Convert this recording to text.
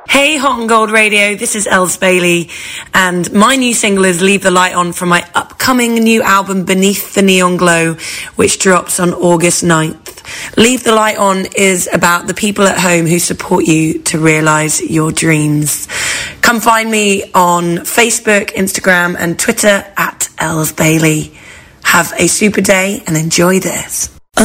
Hey, Hot and Gold Radio, this is Els Bailey, and my new single is Leave the Light On from my upcoming new album Beneath the Neon Glow, which drops on August 9th. Leave the Light On is about the people at home who support you to realise your dreams. Come find me on Facebook, Instagram and Twitter at Els Bailey. Have a super day and enjoy this.